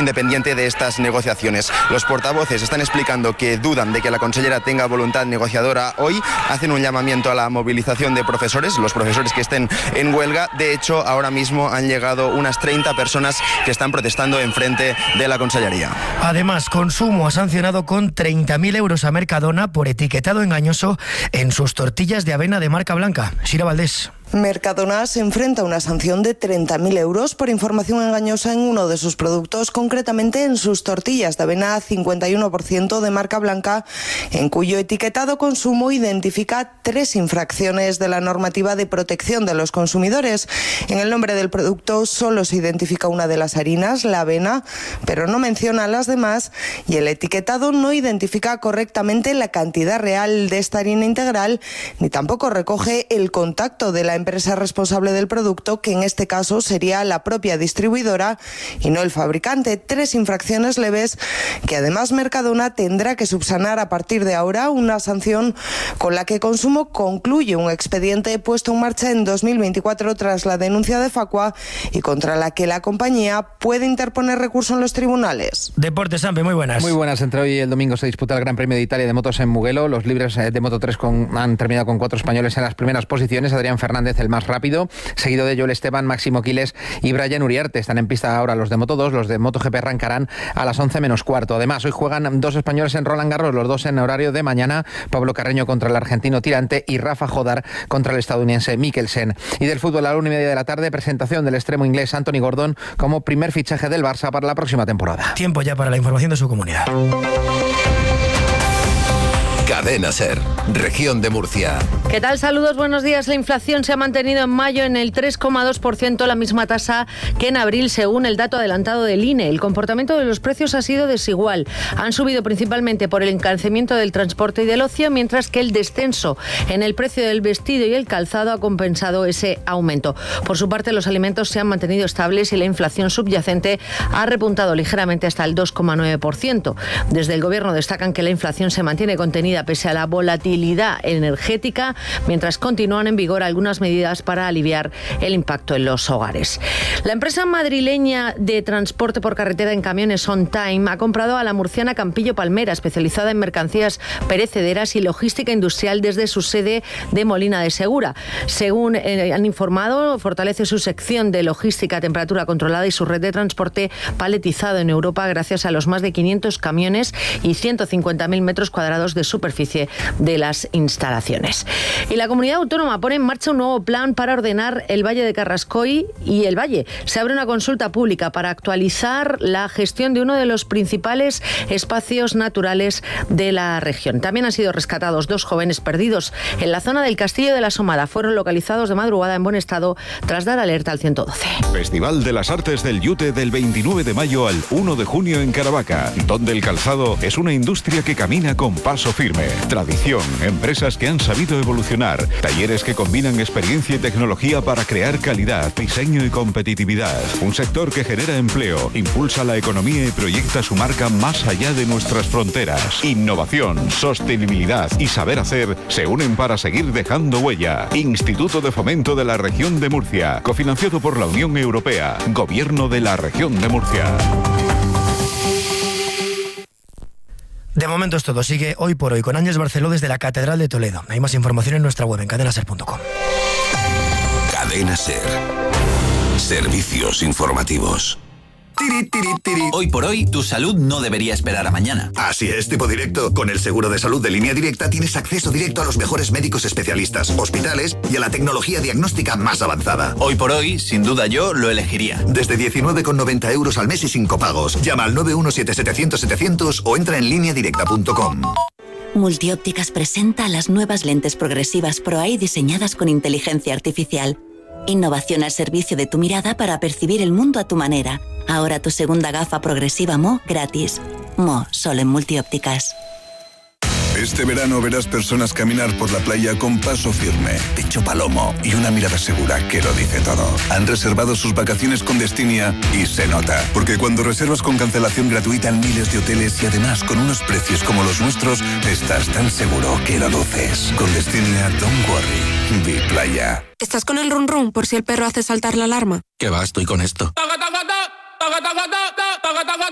independiente de estas negociaciones. Los portavoces están explicando que dudan de que la consellera tenga voluntad negociadora hoy, hacen un llamamiento a la movilización de profesores, los profesores que estén en huelga. De hecho, ahora mismo han llegado unas 30 personas que están protestando enfrente de la consellería. Además, Consumo ha sancionado con 30.000 euros a Mercadona por etiquetado engañoso en sus tortillas de avena de marca blanca. Shira Valdés. Mercadona se enfrenta a una sanción de 30.000 euros por información engañosa en uno de sus productos, concretamente en sus tortillas de avena 51% de marca blanca, en cuyo etiquetado Consumo identifica 3 infracciones de la normativa de protección de los consumidores. En el nombre del producto solo se identifica una de las harinas, la avena, pero no menciona las demás, y el etiquetado no identifica correctamente la cantidad real de esta harina integral, ni tampoco recoge el contacto de la empresa responsable del producto, que en este caso sería la propia distribuidora y no el fabricante. 3 infracciones leves que además Mercadona tendrá que subsanar a partir de ahora, una sanción con la que Consumo concluye un expediente puesto en marcha en 2024 tras la denuncia de Facua y contra la que la compañía puede interponer recurso en los tribunales. Deportes, Sampe, muy buenas. Muy buenas. Entre hoy y el domingo se disputa el Gran Premio de Italia de motos en Mugello. Los libres de Moto3 han terminado con 4 españoles en las primeras posiciones. Adrián Fernández, el más rápido, seguido de Joel Esteban, Máximo Quiles y Brian Uriarte. Están en pista ahora los de Moto2, los de MotoGP arrancarán a las 11 menos cuarto. Además, hoy juegan 2 españoles en Roland Garros, los 2 en horario de mañana, Pablo Carreño contra el argentino Tirante y Rafa Jodar contra el estadounidense Mikkelsen. Y del fútbol, a la 1:30 de la tarde, presentación del extremo inglés Anthony Gordon como primer fichaje del Barça para la próxima temporada. Tiempo ya para la información de su comunidad. Cadena SER, región de Murcia. ¿Qué tal? Saludos, buenos días. La inflación se ha mantenido en mayo en el 3,2%, la misma tasa que en abril, según el dato adelantado del INE. El comportamiento de los precios ha sido desigual. Han subido principalmente por el encarecimiento del transporte y del ocio, mientras que el descenso en el precio del vestido y el calzado ha compensado ese aumento. Por su parte, los alimentos se han mantenido estables y la inflación subyacente ha repuntado ligeramente hasta el 2,9%. Desde el Gobierno destacan que la inflación se mantiene contenida pese a la volatilidad energética, mientras continúan en vigor algunas medidas para aliviar el impacto en los hogares. La empresa madrileña de transporte por carretera en camiones On Time ha comprado a la murciana Campillo Palmera, especializada en mercancías perecederas y logística industrial desde su sede de Molina de Segura. Según han informado, fortalece su sección de logística a temperatura controlada y su red de transporte paletizado en Europa gracias a los más de 500 camiones y 150.000 metros cuadrados de superficie de las instalaciones. Y la comunidad autónoma pone en marcha un nuevo plan para ordenar el Valle de Carrascoy y el Valle. Se abre una consulta pública para actualizar la gestión de uno de los principales espacios naturales de la región. También han sido rescatados 2 jóvenes perdidos en la zona del Castillo de la Somada. Fueron localizados de madrugada en buen estado tras dar alerta al 112. Festival de las Artes del Yute del 29 de mayo al 1 de junio en Caravaca, donde el calzado es una industria que camina con paso firme. Tradición, empresas que han sabido evolucionar, talleres que combinan experiencia y tecnología para crear calidad, diseño y competitividad. Un sector que genera empleo, impulsa la economía y proyecta su marca más allá de nuestras fronteras. Innovación, sostenibilidad y saber hacer se unen para seguir dejando huella. Instituto de Fomento de la Región de Murcia, cofinanciado por la Unión Europea, Gobierno de la Región de Murcia. De momento es todo. Sigue Hoy por Hoy con Ángeles Barceló desde la Catedral de Toledo. Hay más información en nuestra web en cadenaser.com. Cadena SER. Servicios informativos. Hoy por hoy, tu salud no debería esperar a mañana. Así es, tipo directo. Con el seguro de salud de Línea Directa tienes acceso directo a los mejores médicos especialistas, hospitales y a la tecnología diagnóstica más avanzada. Hoy por hoy, sin duda yo lo elegiría. Desde 19,90 euros al mes y sin copagos. Llama al 917-700-700 o entra en lineadirecta.com. Multiópticas presenta las nuevas lentes progresivas ProEye diseñadas con inteligencia artificial. Innovación al servicio de tu mirada para percibir el mundo a tu manera. Ahora tu segunda gafa progresiva Mo gratis. Mo, solo en Multiópticas. Este verano verás personas caminar por la playa con paso firme, techo palomo y una mirada segura que lo dice todo. Han reservado sus vacaciones con Destinia y se nota, porque cuando reservas con cancelación gratuita en miles de hoteles y además con unos precios como los nuestros, estás tan seguro que lo luces. Con Destinia, don't worry, vi playa. ¿Estás con el run run por si el perro hace saltar la alarma? ¿Qué va? Estoy con esto.